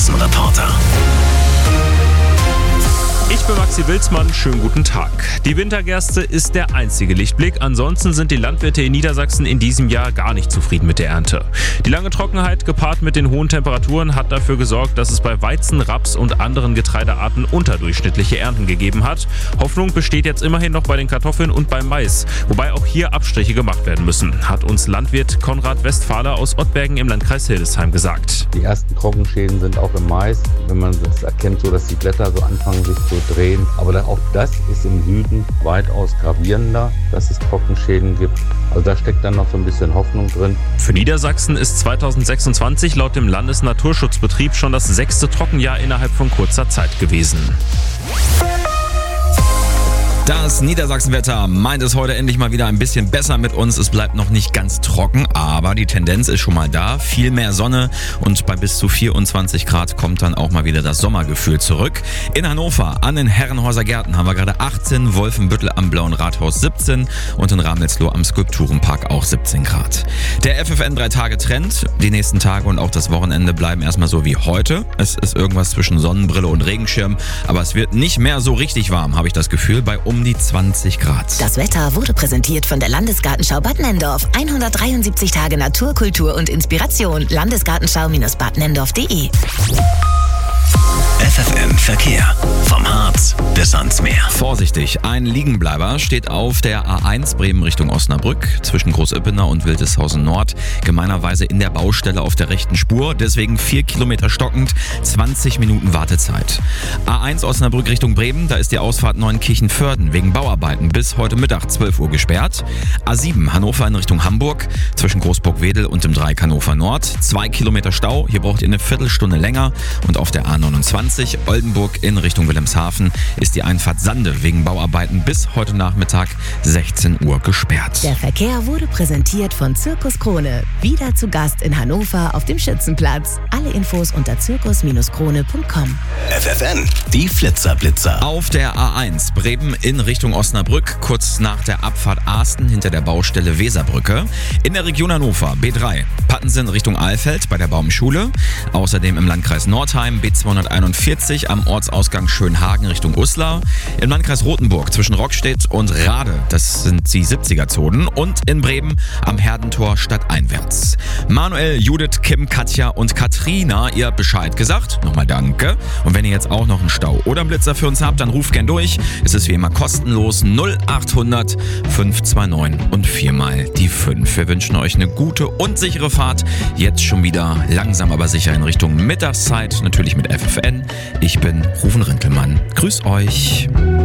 Straßenreporter. Ich bin Maxi Wilsmann, schönen guten Tag. Die Wintergerste ist der einzige Lichtblick. Ansonsten sind die Landwirte in Niedersachsen in diesem Jahr gar nicht zufrieden mit der Ernte. Die lange Trockenheit gepaart mit den hohen Temperaturen hat dafür gesorgt, dass es bei Weizen, Raps und anderen Getreidearten unterdurchschnittliche Ernten gegeben hat. Hoffnung besteht jetzt immerhin noch bei den Kartoffeln und beim Mais, wobei auch hier Abstriche gemacht werden müssen, hat uns Landwirt Konrad Westphaler aus Ottbergen im Landkreis Hildesheim gesagt. Die ersten Trockenschäden sind auch im Mais, wenn man das erkennt, so dass die Blätter so anfangen sich zu drehen. Aber auch das ist im Süden weitaus gravierender, dass es Trockenschäden gibt. Also da steckt dann noch so ein bisschen Hoffnung drin. Für Niedersachsen ist 2026 laut dem Landesnaturschutzbetrieb schon das 6. Trockenjahr innerhalb von kurzer Zeit gewesen. Das Niedersachsenwetter meint es heute endlich mal wieder ein bisschen besser mit uns. Es bleibt noch nicht ganz trocken, aber die Tendenz ist schon mal da. Viel mehr Sonne und bei bis zu 24 Grad kommt dann auch mal wieder das Sommergefühl zurück. In Hannover an den Herrenhäuser Gärten haben wir gerade 18, Wolfenbüttel am Blauen Rathaus 17 und in Ramelsloh am Skulpturenpark auch 17 Grad. Der FFN 3-Tage-Trend, die nächsten Tage und auch das Wochenende bleiben erstmal so wie heute. Es ist irgendwas zwischen Sonnenbrille und Regenschirm, aber es wird nicht mehr so richtig warm, habe ich das Gefühl, bei um die 20 Grad. Das Wetter wurde präsentiert von der Landesgartenschau Bad Nenndorf. 173 Tage Natur, Kultur und Inspiration. Landesgartenschau-badnenndorf.de. FFN Verkehr. Vom Harz bis ans Meer. Vorsichtig, ein Liegenbleiber steht auf der A1 Bremen Richtung Osnabrück zwischen Großippener und Wildeshausen Nord. Gemeinerweise in der Baustelle auf der rechten Spur, deswegen 4 Kilometer stockend, 20 Minuten Wartezeit. A1 Osnabrück Richtung Bremen, da ist die Ausfahrt Neunkirchen-Vörden wegen Bauarbeiten bis heute Mittag 12 Uhr gesperrt. A7 Hannover in Richtung Hamburg zwischen Großburg-Wedel und dem Dreieck Hannover Nord. 2 Kilometer Stau, hier braucht ihr eine Viertelstunde länger. Und auf der A29 Oldenburg in Richtung Wilhelmshaven ist die Einfahrt Sande wegen Bauarbeiten bis heute Nachmittag 16 Uhr gesperrt. Der Verkehr wurde präsentiert von Zirkus Krone. Wieder zu Gast in Hannover auf dem Schützenplatz. Alle Infos unter zirkus-krone.com. FFN, die Flitzer-Blitzer. Auf der A1 Bremen in Richtung Osnabrück, kurz nach der Abfahrt Ahsten hinter der Baustelle Weserbrücke. In der Region Hannover B3 Pattensen Richtung Alfeld bei der Baumschule. Außerdem im Landkreis Nordheim B241 am Ortsausgang Schönhagen Richtung Uslar. Im Landkreis Rothenburg zwischen Rockstedt und Rade, das sind die 70er-Zonen. Und in Bremen am Herdentor stadteinwärts. Manuel, Judith, Kim, Katja und Katrina, ihr habt Bescheid gesagt. Nochmal danke. Und wenn ihr jetzt auch noch einen Stau oder einen Blitzer für uns habt, dann ruft gern durch. Es ist wie immer kostenlos 0800 529 und 4 mal die 5. Wir wünschen euch eine gute und sichere Fahrt. Jetzt schon wieder langsam aber sicher in Richtung Mittagszeit. Natürlich mit FFN. Ich bin Rufen Rinkelmann. Grüß euch.